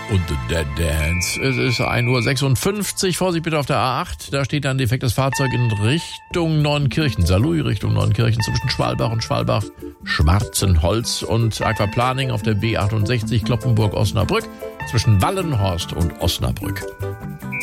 und The Dead Dance. Es ist 1:56 Uhr. Vorsicht bitte auf der A8. Da steht ein defektes Fahrzeug in Richtung Neunkirchen. Saarlouis Richtung Neunkirchen zwischen Schwalbach und Schwalbach-Schwarzenholz und Aquaplaning auf der B68 Kloppenburg-Osnabrück zwischen Wallenhorst und Osnabrück.